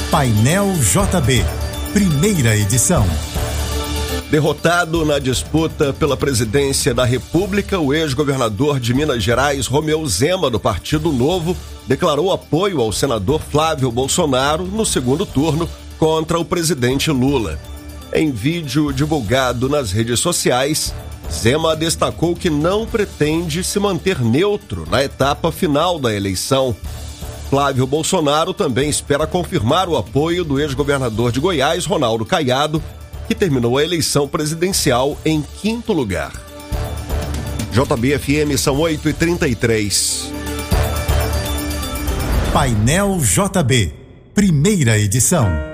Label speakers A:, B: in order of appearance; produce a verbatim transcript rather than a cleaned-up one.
A: Painel J B, primeira edição.
B: Derrotado na disputa pela presidência da República, o ex-governador de Minas Gerais, Romeu Zema, do Partido Novo, declarou apoio ao senador Flávio Bolsonaro no segundo turno contra o presidente Lula. Em vídeo divulgado nas redes sociais, Zema destacou que não pretende se manter neutro na etapa final da eleição. Flávio Bolsonaro também espera confirmar o apoio do ex-governador de Goiás, Ronaldo Caiado, que terminou a eleição presidencial em quinto lugar. J B F M são oito e trinta e três.
A: Painel J B, primeira edição.